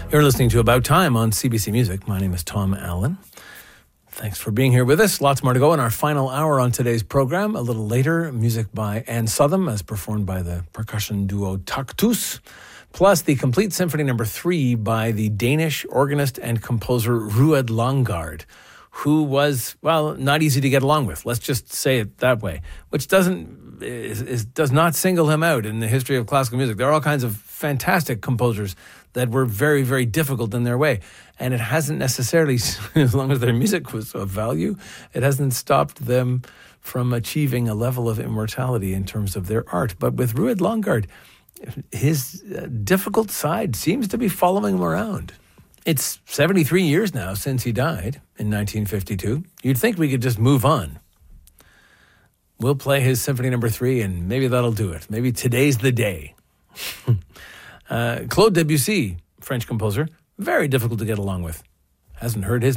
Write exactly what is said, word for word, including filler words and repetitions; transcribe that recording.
You're listening to About Time on C B C Music. My name is Tom Allen. Thanks for being here with us. Lots more to go in our final hour on today's program. A little later, music by Anne Southam as performed by the percussion duo Taktus, plus the complete symphony number three by the Danish organist and composer Ruud Langgaard, who was, well, not easy to get along with. Let's just say it that way, which doesn't is, is, does not single him out in the history of classical music. There are all kinds of fantastic composers that were very, very difficult in their way. And it hasn't necessarily, as long as their music was of value, it hasn't stopped them from achieving a level of immortality in terms of their art. But with Ruud Langgaard, his uh, difficult side seems to be following him around. It's seventy-three years now since he died in nineteen fifty-two. You'd think we could just move on. We'll play his symphony number three, and maybe that'll do it. Maybe today's the day. uh, Claude Debussy, French composer, very difficult to get along with. Hasn't heard his